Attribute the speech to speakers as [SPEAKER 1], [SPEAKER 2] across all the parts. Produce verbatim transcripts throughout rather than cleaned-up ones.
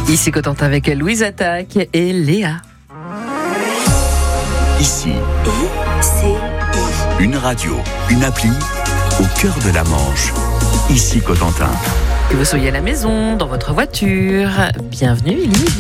[SPEAKER 1] Ici Cotentin avec Louise Attaque et Léa.
[SPEAKER 2] Ici,
[SPEAKER 3] I C I.
[SPEAKER 2] une radio, une appli au cœur de la Manche. Ici Cotentin.
[SPEAKER 1] Que vous soyez à la maison, dans votre voiture, bienvenue, il est midi.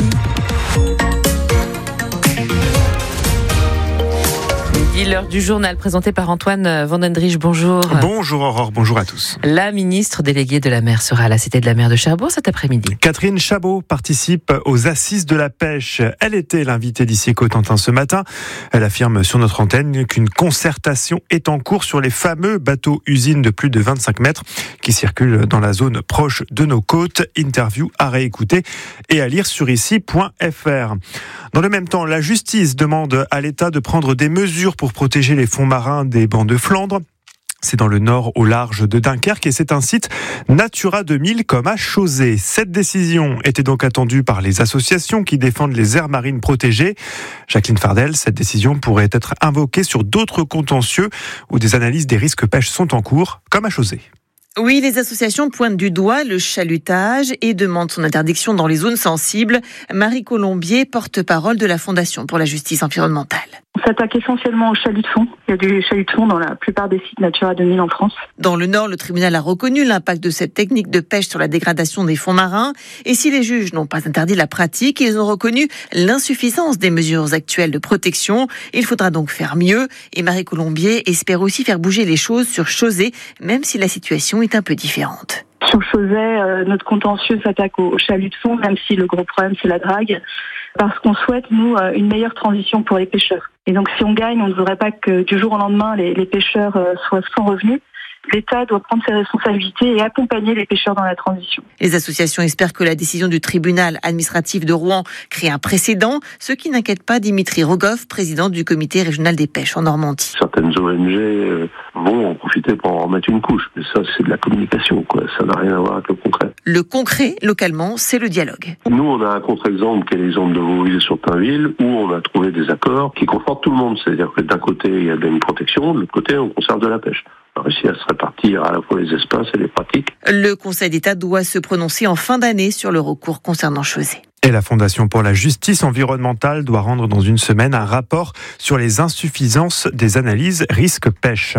[SPEAKER 1] L'heure du journal présenté par Antoine Vandendriech, bonjour.
[SPEAKER 4] Bonjour Aurore, bonjour à tous.
[SPEAKER 1] La ministre déléguée de la mer sera à la Cité de la mer de Cherbourg cet après-midi.
[SPEAKER 4] Catherine Chabot participe aux Assises de la pêche. Elle était l'invitée d'Ici Cotentin ce matin. Elle affirme sur notre antenne qu'une concertation est en cours sur les fameux bateaux-usines de plus de vingt-cinq mètres qui circulent dans la zone proche de nos côtes. Interview à réécouter et à lire sur ici point f r. Dans le même temps, la justice demande à l'État de prendre des mesures pour protéger les fonds marins des bancs de Flandre. C'est dans le nord, au large de Dunkerque, et c'est un site Natura deux mille comme à Chauzé. Cette décision était donc attendue par les associations qui défendent les aires marines protégées. Jacqueline Fardel, cette décision pourrait être invoquée sur d'autres contentieux où des analyses des risques pêche sont en cours, comme à Chauzé.
[SPEAKER 5] Oui, les associations pointent du doigt le chalutage et demandent son interdiction dans les zones sensibles. Marie Colombier, porte-parole de la Fondation pour la justice environnementale.
[SPEAKER 6] On s'attaque essentiellement au chalut de fond. Il y a du chalut de fond dans la plupart des sites Natura deux mille en France.
[SPEAKER 5] Dans le Nord, le tribunal a reconnu l'impact de cette technique de pêche sur la dégradation des fonds marins. Et si les juges n'ont pas interdit la pratique, ils ont reconnu l'insuffisance des mesures actuelles de protection. Il faudra donc faire mieux. Et Marie Colombier espère aussi faire bouger les choses sur Chauzé, même si la situation est un peu différente.
[SPEAKER 6] Sur Chauzé, euh, notre contentieux s'attaque au chalut de fond, même si le gros problème c'est la drague, parce qu'on souhaite, nous, euh, une meilleure transition pour les pêcheurs. Et donc si on gagne, on ne voudrait pas que du jour au lendemain, les, les pêcheurs euh, soient sans revenus. L'État doit prendre ses responsabilités et accompagner les pêcheurs dans la transition.
[SPEAKER 5] Les associations espèrent que la décision du tribunal administratif de Rouen crée un précédent, ce qui n'inquiète pas Dimitri Rogoff, président du comité régional des pêches en Normandie.
[SPEAKER 7] Certaines O N G vont en profiter pour en remettre une couche, mais ça c'est de la communication, quoi. Ça n'a rien à voir avec le concret.
[SPEAKER 5] Le concret, localement, c'est le dialogue.
[SPEAKER 7] Nous, on a un contre-exemple qui est l'exemple de Vauville sur Pinville, où on a trouvé des accords qui confortent tout le monde. C'est-à-dire que d'un côté, il y a une protection, de l'autre côté, on conserve de la pêche. On a réussi à se répartir à la fois les espaces et les pratiques.
[SPEAKER 5] Le Conseil d'État doit se prononcer en fin d'année sur le recours concernant Chauzé.
[SPEAKER 4] Et la Fondation pour la justice environnementale doit rendre dans une semaine un rapport sur les insuffisances des analyses risque pêche.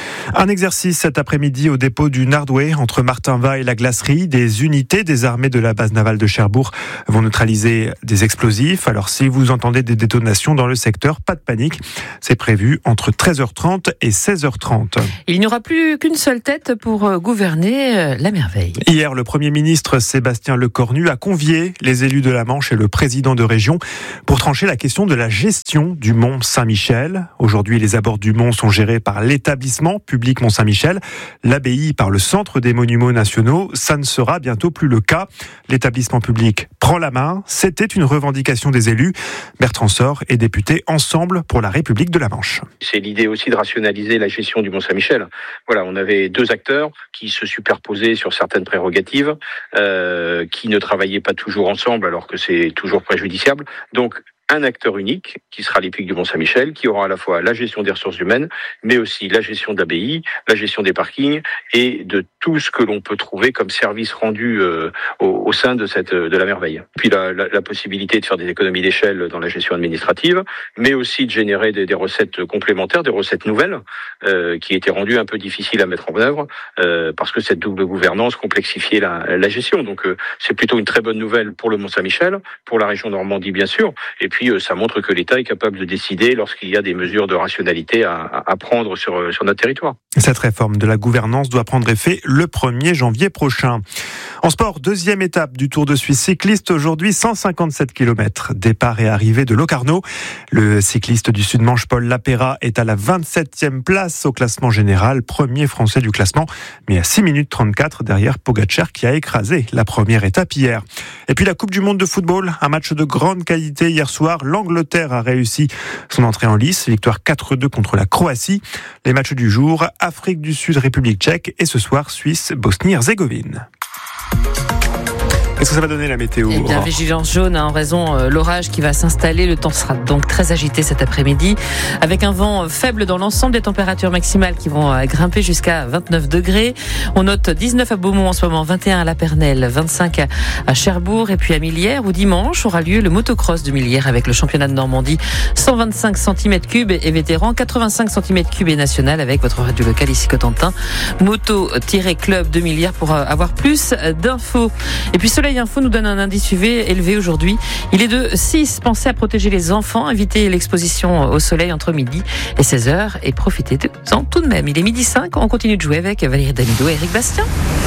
[SPEAKER 4] Un exercice cet après-midi au dépôt du Nardoué entre Martinvat et la glacerie. Des unités des armées de la base navale de Cherbourg vont neutraliser des explosifs. Alors si vous entendez des détonations dans le secteur, pas de panique. C'est prévu entre treize heures trente et seize heures trente.
[SPEAKER 1] Il n'y aura plus qu'une seule tête pour gouverner la merveille.
[SPEAKER 4] Hier, le Premier ministre Sébastien Lecornu a convié les élus de de la Manche et le président de région pour trancher la question de la gestion du Mont Saint-Michel. Aujourd'hui, les abords du Mont sont gérés par l'établissement public Mont Saint-Michel, l'abbaye par le Centre des Monuments Nationaux. Ça ne sera bientôt plus le cas. L'établissement public prend la main. C'était une revendication des élus. Bertrand Sort est député Ensemble pour la République de la Manche.
[SPEAKER 8] C'est l'idée aussi de rationaliser la gestion du Mont Saint-Michel. Voilà, on avait deux acteurs qui se superposaient sur certaines prérogatives, euh, qui ne travaillaient pas toujours ensemble, alors que c'est toujours préjudiciable. Donc, un acteur unique, qui sera l'E P I C du Mont-Saint-Michel, qui aura à la fois la gestion des ressources humaines, mais aussi la gestion de l'abbaye, la gestion des parkings et de tout ce que l'on peut trouver comme service rendu euh, au, au sein de cette de la merveille. Puis la, la, la possibilité de faire des économies d'échelle dans la gestion administrative, mais aussi de générer des, des recettes complémentaires, des recettes nouvelles, euh, qui étaient rendues un peu difficiles à mettre en œuvre, euh, parce que cette double gouvernance complexifiait la, la gestion. Donc euh, c'est plutôt une très bonne nouvelle pour le Mont-Saint-Michel, pour la région Normandie bien sûr, et puis Puis, ça montre que l'État est capable de décider lorsqu'il y a des mesures de rationalité à, à prendre sur, sur notre territoire.
[SPEAKER 4] Cette réforme de la gouvernance doit prendre effet le premier janvier prochain. En sport, deuxième étape du Tour de Suisse cycliste. Aujourd'hui, cent cinquante-sept kilomètres. Départ et arrivée de Locarno. Le cycliste du Sud-Manche, Paul Lapéra, est à la vingt-septième place au classement général. Premier français du classement, mais à six minutes trente-quatre derrière Pogacar qui a écrasé la première étape hier. Et puis la Coupe du Monde de football. Un match de grande qualité hier soir. L'Angleterre a réussi son entrée en lice. Victoire quatre deux contre la Croatie. Les matchs du jour, Afrique du Sud, République tchèque et ce soir, Suisse, Bosnie-Herzégovine. Qu'est-ce que ça va donner la météo?
[SPEAKER 1] Eh bien, vigilance jaune hein, en raison de euh, l'orage qui va s'installer. Le temps sera donc très agité cet après-midi, avec un vent euh, faible dans l'ensemble, des températures maximales qui vont euh, grimper jusqu'à vingt-neuf degrés. On note dix-neuf à Beaumont en ce moment, vingt et un à La Pernelle, vingt-cinq à, à Cherbourg et puis à Millières, où dimanche aura lieu le motocross de Millières avec le championnat de Normandie, cent vingt-cinq centimètres cubes et vétérans, quatre-vingt-cinq centimètres cubes et national, avec votre radio locale ici Cotentin, moto-club de Millières pour euh, avoir plus d'infos. Et puis Soleil Info nous donne un indice U V élevé aujourd'hui. Il est de six. Pensez à protéger les enfants. Évitez l'exposition au soleil entre midi et seize heures et profitez de temps tout de même. Il est midi cinq. On continue de jouer avec Valérie Damido et Eric Bastien.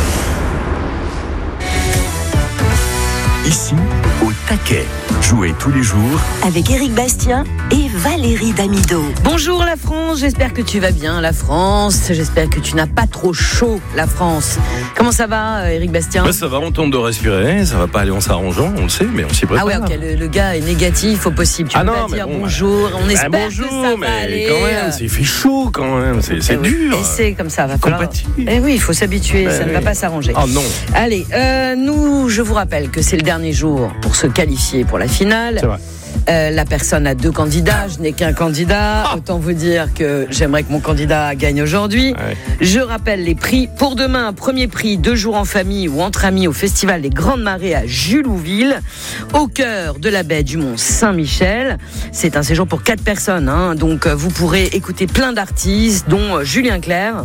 [SPEAKER 2] Ici, au taquet. Jouez tous les jours
[SPEAKER 3] avec Eric Bastien et Valérie Damido.
[SPEAKER 9] Bonjour la France, j'espère que tu vas bien la France, j'espère que tu n'as pas trop chaud la France. Comment ça va Eric Bastien?
[SPEAKER 10] Bah, ça va, on tente de respirer, ça va pas aller en s'arrangeant, on le sait, mais on s'y prépare.
[SPEAKER 9] Ah ouais, ok, le, le gars est négatif au possible, tu
[SPEAKER 10] ah
[SPEAKER 9] peux
[SPEAKER 10] non,
[SPEAKER 9] pas dire
[SPEAKER 10] bon,
[SPEAKER 9] bonjour, on
[SPEAKER 10] bah,
[SPEAKER 9] espère
[SPEAKER 10] bonjour,
[SPEAKER 9] que ça
[SPEAKER 10] mais
[SPEAKER 9] va aller.
[SPEAKER 10] quand même, il fait chaud quand même, c'est, c'est
[SPEAKER 9] eh
[SPEAKER 10] dur.
[SPEAKER 9] Et c'est comme ça, va falloir... Eh oui, il faut s'habituer, bah, ça oui. ne va pas s'arranger.
[SPEAKER 10] Oh non.
[SPEAKER 9] Allez, euh, nous, je vous rappelle que c'est le dernier jour pour se qualifier pour la finale.
[SPEAKER 10] C'est vrai.
[SPEAKER 9] Euh, la personne a deux candidats, je n'ai qu'un candidat. Ah. Autant vous dire que j'aimerais que mon candidat gagne aujourd'hui. Ouais. Je rappelle les prix. Pour demain, un premier prix, deux jours en famille ou entre amis au Festival des Grandes Marées à Julouville, au cœur de la baie du Mont Saint-Michel. C'est un séjour pour quatre personnes, hein, donc vous pourrez écouter plein d'artistes, dont Julien Clerc.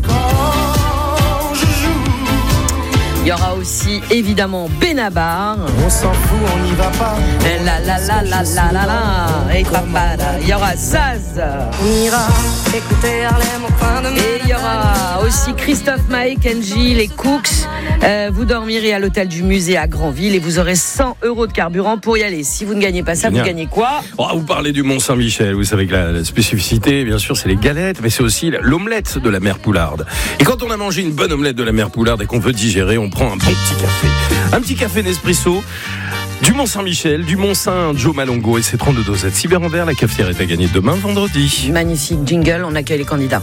[SPEAKER 9] Il y aura aussi évidemment Benabar.
[SPEAKER 11] On s'en fout, on n'y va pas.
[SPEAKER 9] La la la la la la la. Et papa, il y aura Zaz.
[SPEAKER 11] On ira écouter Harlem au coin de.
[SPEAKER 9] Et il y aura aussi Christophe Maé, Kenji, les Cooks. Euh, vous dormirez à l'hôtel du musée à Granville et vous aurez cent euros de carburant pour y aller. Si vous ne gagnez pas ça, Génial. Vous gagnez quoi?
[SPEAKER 10] Oh, vous parlez du Mont Saint-Michel. Vous savez que la, la spécificité, bien sûr, c'est les galettes, mais c'est aussi l'omelette de la mère Poularde. Et quand on a mangé une bonne omelette de la mère Poularde et qu'on veut digérer, on prend un bon petit café. Un petit café Nespresso du Mont Saint-Michel, du Mont Saint Joe Malongo et ses trente-deux dosettes. Cyber en verre, la cafetière est à gagner demain vendredi.
[SPEAKER 9] Magnifique jingle, on accueille les candidats.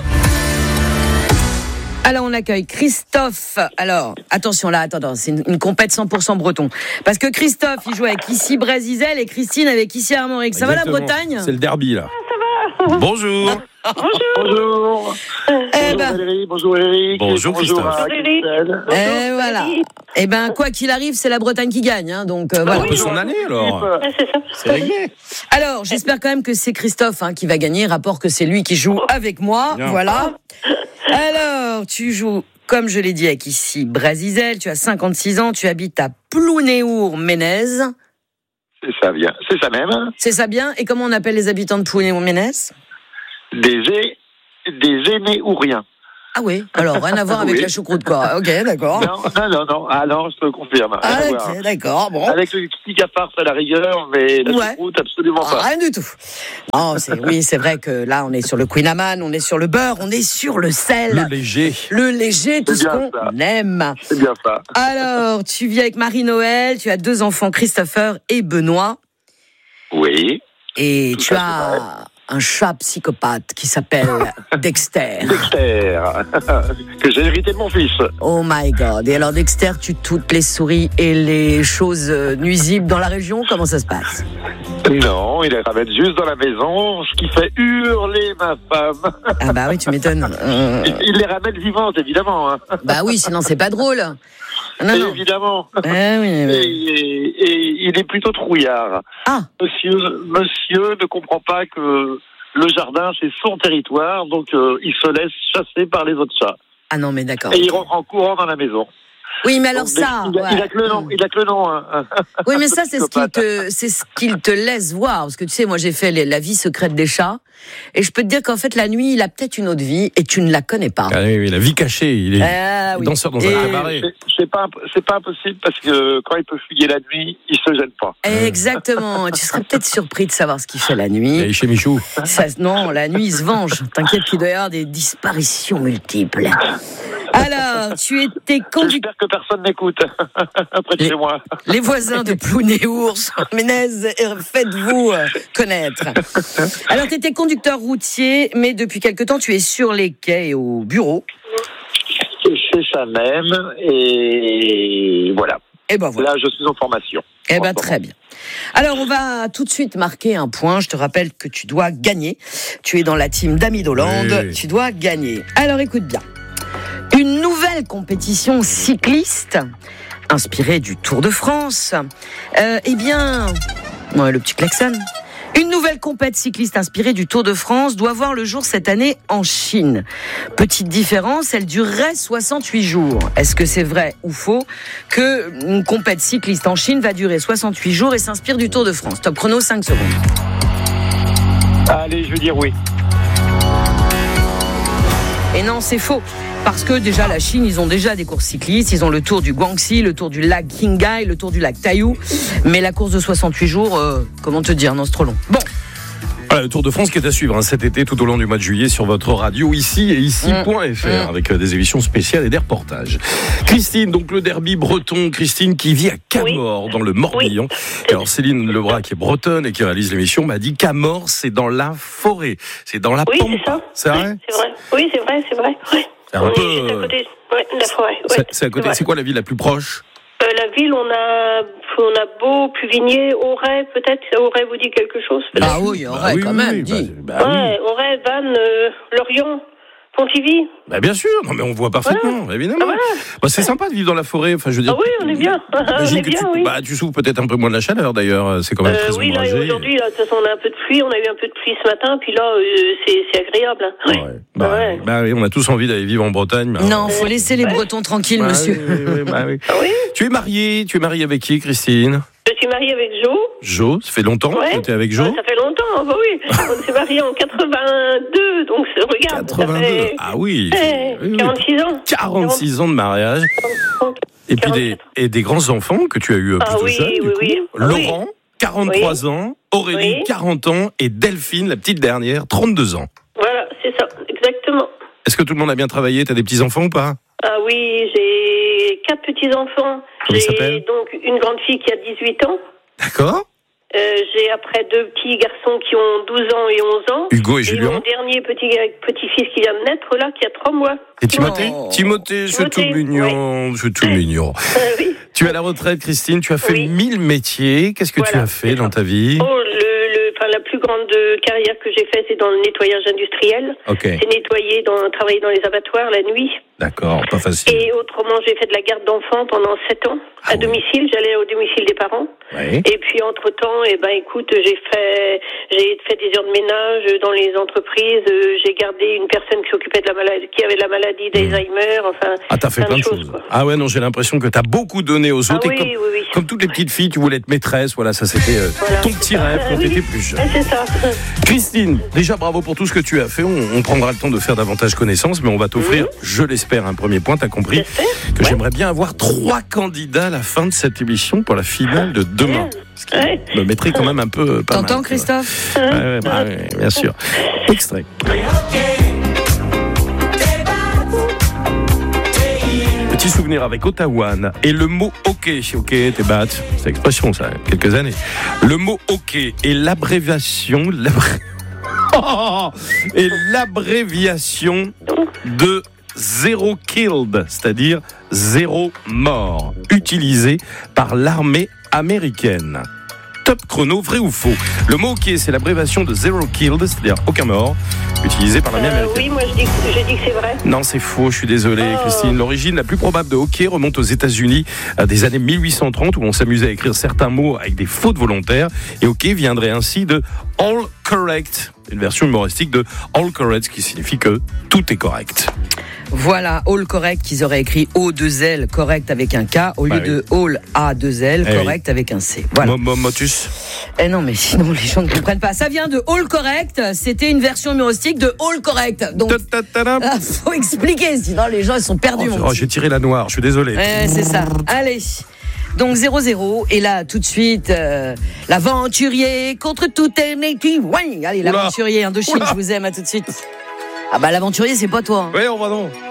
[SPEAKER 9] Alors on accueille Christophe. Alors attention là, attends, c'est une, une compète cent pour cent breton. Parce que Christophe, il joue avec Issy Brézizel et Christine avec Issy Armorique. Ça
[SPEAKER 10] Exactement.
[SPEAKER 9] Va la Bretagne?
[SPEAKER 10] C'est le derby là.
[SPEAKER 6] Ah, ça va.
[SPEAKER 10] Bonjour.
[SPEAKER 7] Bonjour.
[SPEAKER 9] Eh
[SPEAKER 7] bonjour
[SPEAKER 9] ben.
[SPEAKER 7] Valérie, bonjour Eric.
[SPEAKER 10] Bonjour,
[SPEAKER 7] bonjour
[SPEAKER 10] Christophe.
[SPEAKER 7] à Christelle.
[SPEAKER 9] Et voilà. Eh ben quoi qu'il arrive, c'est la Bretagne qui gagne. Hein, donc euh, voilà.
[SPEAKER 10] Un peu son année alors.
[SPEAKER 6] Ouais, c'est ça.
[SPEAKER 10] C'est réglé.
[SPEAKER 9] Alors j'espère quand même que c'est Christophe hein, qui va gagner. Rapport que c'est lui qui joue avec moi. Bien. Voilà. Alors tu joues. Comme je l'ai dit avec ici, Brézizel, tu as cinquante-six ans, tu habites à Plounéour-Ménez.
[SPEAKER 7] C'est ça bien, c'est ça même.
[SPEAKER 9] C'est ça bien. Et comment on appelle les habitants de Plounéour-Ménez?
[SPEAKER 7] Des é... des Énéouriens.
[SPEAKER 9] Ah oui, alors rien à voir avec oui. La choucroute quoi. Ok, d'accord.
[SPEAKER 7] Non, non, non, non. Ah non, je te confirme.
[SPEAKER 9] Ah ok, d'accord. Bon.
[SPEAKER 7] Avec le petit cafard à la rigueur, mais la ouais. choucroute absolument pas.
[SPEAKER 9] Ah, rien du tout. Non, c'est, oui, c'est vrai que là, on est sur le Queen Amman, on est sur le beurre, on est sur le sel.
[SPEAKER 10] Le léger.
[SPEAKER 9] Le léger, tout ce qu'on
[SPEAKER 7] ça.
[SPEAKER 9] aime.
[SPEAKER 7] C'est bien ça.
[SPEAKER 9] Alors, tu vis avec Marie-Noël, tu as deux enfants, Christopher et Benoît.
[SPEAKER 7] Oui.
[SPEAKER 9] Et
[SPEAKER 7] tout
[SPEAKER 9] tu as un chat psychopathe qui s'appelle Dexter.
[SPEAKER 7] Dexter, que j'ai hérité de mon fils.
[SPEAKER 9] Oh my God. Et alors Dexter tue toutes les souris et les choses nuisibles dans la région. Comment ça se passe?
[SPEAKER 7] Non, il les ramène juste dans la maison, ce qui fait hurler ma femme.
[SPEAKER 9] Ah bah oui, tu m'étonnes. Euh...
[SPEAKER 7] Il, il les ramène vivantes, évidemment. Hein.
[SPEAKER 9] Bah oui, sinon c'est pas drôle.
[SPEAKER 7] Non, non. Évidemment.
[SPEAKER 9] Ah, oui, oui.
[SPEAKER 7] Et, et, et il est plutôt trouillard.
[SPEAKER 9] Ah.
[SPEAKER 7] Monsieur, monsieur ne comprend pas que le jardin, c'est son territoire, donc euh, il se laisse chasser par les autres chats.
[SPEAKER 9] Ah non, mais d'accord.
[SPEAKER 7] Et il rentre en courant dans la maison.
[SPEAKER 9] Oui, mais alors
[SPEAKER 7] donc,
[SPEAKER 9] ça...
[SPEAKER 7] Il a,
[SPEAKER 9] ouais.
[SPEAKER 7] il a que le nom. Il a que le nom hein.
[SPEAKER 9] Oui, mais ça, c'est ce, qu'il te, c'est ce qu'il te laisse voir. Parce que tu sais, moi, j'ai fait les, la vie secrète des chats. Et je peux te dire qu'en fait, la nuit, il a peut-être une autre vie et tu ne la connais pas.
[SPEAKER 10] Ah oui, oui, la vie cachée. Il est
[SPEAKER 9] ah, oui.
[SPEAKER 10] danseur dans
[SPEAKER 9] et
[SPEAKER 10] un cabaret.
[SPEAKER 7] C'est, c'est, pas, c'est pas impossible parce que quand il peut fuyer la nuit, il se gêne pas.
[SPEAKER 9] Exactement. Tu serais peut-être surpris de savoir ce qu'il fait la nuit.
[SPEAKER 10] Et chez Michou.
[SPEAKER 9] Ça, non, la nuit, il se venge. T'inquiète qu'il doit y avoir des disparitions multiples. Alors, tu étais conducteur.
[SPEAKER 7] J'espère que personne n'écoute après
[SPEAKER 9] les,
[SPEAKER 7] chez moi.
[SPEAKER 9] Les voisins de Plounéours-Ménez, faites-vous connaître. Alors, tu étais conducteur routier, mais depuis quelque temps, tu es sur les quais et au bureau.
[SPEAKER 7] C'est ça même, et voilà.
[SPEAKER 9] Et ben voilà.
[SPEAKER 12] Là, je suis en formation.
[SPEAKER 9] Eh ben très bien. Alors, on va tout de suite marquer un point. Je te rappelle que tu dois gagner. Tu es dans la team d'Amidoland. Oui. Tu dois gagner. Alors, écoute bien. Une nouvelle compétition cycliste inspirée du Tour de France. Euh, eh bien, ouais, le petit klaxon. Une nouvelle compète cycliste inspirée du Tour de France doit voir le jour cette année en Chine. Petite différence, elle durerait soixante-huit jours. Est-ce que c'est vrai ou faux que une compète cycliste en Chine va durer soixante-huit jours et s'inspire du Tour de France? Top chrono, cinq secondes.
[SPEAKER 12] Allez, je veux dire oui.
[SPEAKER 9] Et non, c'est faux. Parce que déjà, la Chine, ils ont déjà des courses cyclistes. Ils ont le tour du Guangxi, le tour du lac Qinghai, le tour du lac Taiyou. Mais la course de soixante-huit jours, euh, comment te dire, non, c'est trop long. Bon.
[SPEAKER 10] Voilà, le Tour de France qui est à suivre hein, cet été tout au long du mois de juillet sur votre radio ici et ici point f r mmh. avec euh, des émissions spéciales et des reportages. Christine, donc le derby breton, Christine qui vit à Camors oui. dans le Morbihan. Oui. Et alors Céline Lebras qui est bretonne et qui réalise l'émission m'a dit Camors c'est dans la forêt, c'est dans la
[SPEAKER 13] oui,
[SPEAKER 10] pampa.
[SPEAKER 13] Oui, c'est ça.
[SPEAKER 10] C'est vrai
[SPEAKER 13] oui, c'est vrai. Oui, c'est vrai, c'est vrai. Oui.
[SPEAKER 10] C'est un
[SPEAKER 13] oui,
[SPEAKER 10] peu.
[SPEAKER 13] C'est à côté ouais, de la forêt. Ouais,
[SPEAKER 10] c'est, c'est à côté. C'est, c'est quoi la ville la plus proche?
[SPEAKER 13] Euh, la ville, on a, on a Beau, Pluvigné, Auray, peut-être. Auray vous dit quelque chose? Peut-être.
[SPEAKER 9] Ah oui, Auray, bah, oui, quand oui, même. Oui, dit.
[SPEAKER 13] Bah, bah, ouais, oui. Auray, Vannes, euh, Lorient. Pontivy.
[SPEAKER 10] Bah bien sûr, non mais on voit parfaitement, voilà. évidemment. Ah, voilà. Bah c'est sympa de vivre dans la forêt, enfin je veux dire.
[SPEAKER 13] Ah oui, on est bien. on est bien,
[SPEAKER 10] tu,
[SPEAKER 13] oui.
[SPEAKER 10] Bah tu souffres peut-être un peu moins de la chaleur d'ailleurs, c'est quand même euh, très
[SPEAKER 13] oui,
[SPEAKER 10] ombragé.
[SPEAKER 13] Oui, là aujourd'hui, là, de toute façon, on a un peu de pluie, on a eu un peu de pluie ce matin, puis là, euh, c'est, c'est agréable. Hein. Ouais.
[SPEAKER 10] Ouais. Bah, ouais. bah oui, on a tous envie d'aller vivre en Bretagne. Bah,
[SPEAKER 9] non, faut laisser les ouais. Bretons tranquilles, bah, monsieur.
[SPEAKER 10] Oui, oui, bah, oui.
[SPEAKER 13] Ah, oui.
[SPEAKER 10] Tu es mariée, tu es mariée avec qui, Christine?
[SPEAKER 13] Je suis mariée avec Jo.
[SPEAKER 10] Jo, ça fait longtemps
[SPEAKER 13] ouais.
[SPEAKER 10] que tu es avec Jo?
[SPEAKER 13] Ouais, ça fait longtemps, bah oui. On s'est mariés en quatre-vingt-deux, donc regarde.
[SPEAKER 10] quatre-vingt-deux,
[SPEAKER 13] ça fait...
[SPEAKER 10] ah oui.
[SPEAKER 13] Eh,
[SPEAKER 10] oui, oui.
[SPEAKER 13] quarante-six ans.
[SPEAKER 10] quarante-six ans de mariage. Et puis des, et des grands-enfants que tu as eu plutôt
[SPEAKER 13] ah, oui,
[SPEAKER 10] jeunes,
[SPEAKER 13] oui,
[SPEAKER 10] du coup.
[SPEAKER 13] Oui.
[SPEAKER 10] Laurent, quarante-trois oui. ans. Aurélie, oui. quarante ans. Et Delphine, la petite dernière, trente-deux ans.
[SPEAKER 13] Voilà, c'est ça, exactement.
[SPEAKER 10] Est-ce que tout le monde a bien travaillé? T'as des petits-enfants ou pas?
[SPEAKER 13] Ah oui, j'ai quatre petits-enfants.
[SPEAKER 10] Comment
[SPEAKER 13] j'ai donc une grande fille qui a dix-huit ans.
[SPEAKER 10] D'accord.
[SPEAKER 13] Euh, j'ai après deux petits garçons qui ont douze ans et onze ans.
[SPEAKER 10] Hugo et, et
[SPEAKER 13] Julien. Mon dernier petit, petit-fils qui vient de naître, là, qui a trois mois.
[SPEAKER 10] Et Timothée oh. Timothée, c'est tout mignon. Oui. C'est tout mignon.
[SPEAKER 13] Euh, oui.
[SPEAKER 10] Tu es à la retraite, Christine. Tu as fait oui. mille métiers. Qu'est-ce que voilà. tu as fait dans ta vie?
[SPEAKER 13] Oh, le, le, enfin, la plus grande carrière que j'ai faite, c'est dans le nettoyage industriel.
[SPEAKER 10] Okay.
[SPEAKER 13] C'est nettoyer, dans, travailler dans les abattoirs la nuit.
[SPEAKER 10] D'accord, pas facile.
[SPEAKER 13] Et autrement, j'ai fait de la garde d'enfants pendant sept ans, ah, à oui. domicile. J'allais au domicile des parents.
[SPEAKER 10] Oui.
[SPEAKER 13] Et puis, entre-temps, eh ben, écoute, j'ai fait, j'ai fait des heures de ménage dans les entreprises. J'ai gardé une personne qui s'occupait de la maladie, qui avait la maladie d'Alzheimer. Enfin,
[SPEAKER 10] ah, t'as fait plein de choses. choses. Ah ouais, non, j'ai l'impression que t'as beaucoup donné aux autres.
[SPEAKER 13] Ah, oui,
[SPEAKER 10] et comme,
[SPEAKER 13] oui, oui.
[SPEAKER 10] comme toutes les petites filles, tu voulais être maîtresse. Voilà, ça c'était euh, voilà, ton petit rêve quand oui. t'étais plus jeune.
[SPEAKER 13] C'est ça.
[SPEAKER 10] Christine, déjà bravo pour tout ce que tu as fait. On, on prendra le temps de faire davantage connaissance, mais on va t'offrir, mmh. je l'espère, un premier point. T'as compris que ouais. j'aimerais bien avoir trois candidats à la fin de cette émission pour la finale de demain. Ce qui ouais. me mettrait quand même un peu pas
[SPEAKER 9] T'entends,
[SPEAKER 10] mal,
[SPEAKER 9] Christophe?
[SPEAKER 10] Ouais, ouais, bah, ouais, bien sûr. Extrait. Petit souvenir avec Ottawa et le mot hockey. Hockey, t'es bat. C'est l'expression, ça, quelques années. Le mot hockey est l'abréviation, l'abré... oh, et l'abréviation de zéro killed, c'est-à-dire zéro mort, utilisé par l'armée américaine. Top chrono, vrai ou faux? Le mot hockey, c'est l'abréviation de zero killed, c'est-à-dire aucun mort, utilisé par l'armée euh, américaine.
[SPEAKER 13] Oui, moi je dis, je dis que c'est vrai.
[SPEAKER 10] Non, c'est faux, je suis désolé, oh. Christine. L'origine la plus probable de hockey remonte aux États-Unis à des années mille huit cent trente, où on s'amusait à écrire certains mots avec des fautes volontaires. Et hockey viendrait ainsi de all correct, une version humoristique de all correct, qui signifie que tout est correct.
[SPEAKER 9] Voilà, all correct, qu'ils auraient écrit O deux L, correct avec un K, au lieu bah oui. de all A deux L, eh correct oui. avec un C. Voilà.
[SPEAKER 10] Motus.
[SPEAKER 9] Eh non, mais sinon les gens ne comprennent pas. Ça vient de all correct, c'était une version humoristique de all correct. Donc, ah, faut expliquer, sinon les gens ils sont perdus.
[SPEAKER 10] Oh, oh, j'ai tiré la noire, je suis désolé.
[SPEAKER 9] Eh, c'est ça. Allez. Donc zéro zéro, et là tout de suite euh, l'aventurier contre toute équipe. Ouais, allez, l'aventurier Indochine, je vous aime, à tout de suite. Ah bah l'aventurier c'est pas toi. Hein.
[SPEAKER 10] Oui, on va non.